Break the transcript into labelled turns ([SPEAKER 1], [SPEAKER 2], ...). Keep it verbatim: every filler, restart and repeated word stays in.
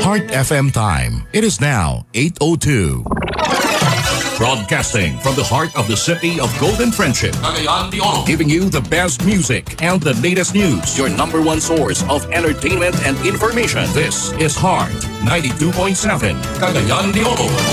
[SPEAKER 1] Heart F M time. It is now eight oh two. Broadcasting from the heart of the city of Golden Friendship, Cagayan de Oro, giving you the best music and the latest news. Your number one source of entertainment and information. This is Heart ninety-two point seven, Cagayan de Oro.